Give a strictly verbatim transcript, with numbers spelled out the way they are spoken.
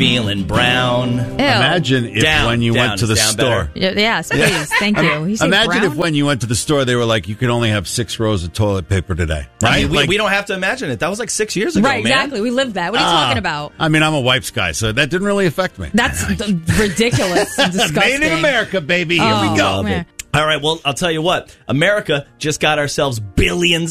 Feeling brown. Ew. Imagine if Down, when you down, went to the it's down store. better. Yes, please. Thank you. You say Imagine brown? if when you went to the store, they were like, you can only have six rows of toilet paper today. Right? I mean, we, Like- we don't have to imagine it. That was like six years ago, Right, man. exactly. We lived that. What are you Ah, talking about? I mean, I'm a wipes guy, so that didn't really affect me. That's d- ridiculous and disgusting. Made in America, baby. Here Oh, we go. man. All right, well, I'll tell you what. America just got ourselves billions